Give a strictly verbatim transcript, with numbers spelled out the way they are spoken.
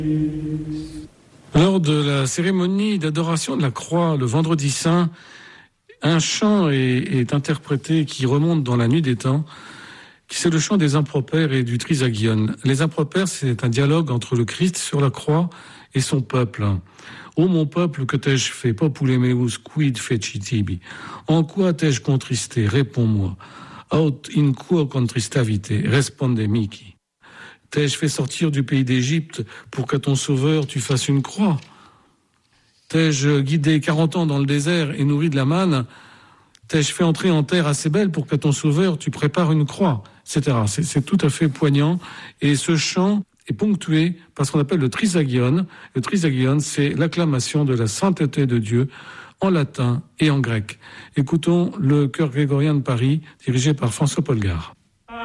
Lors de la cérémonie d'adoration de la croix le vendredi saint, un chant est, est interprété qui remonte dans la nuit des temps. C'est le chant des impropères et du trisagion. Les impropères, c'est un dialogue entre le Christ sur la croix et son peuple. Ô mon peuple, que t'ai-je fait? Populemeus quid fecitibi. En quoi t'ai-je contristé? Réponds-moi. Aut in quo contristavite? Responde mihi. T'ai-je fait sortir du pays d'Égypte pour qu'à ton sauveur tu fasses une croix? T'ai-je guidé quarante ans dans le désert et nourri de la manne? T'ai-je fait entrer en terre assez belle pour qu'à ton sauveur tu prépares une croix, et cetera. C'est, c'est tout à fait poignant. Et ce chant est ponctué par ce qu'on appelle le trisagion. Le trisagion, c'est l'acclamation de la sainteté de Dieu en latin et en grec. Écoutons le chœur grégorien de Paris, dirigé par François Polgar.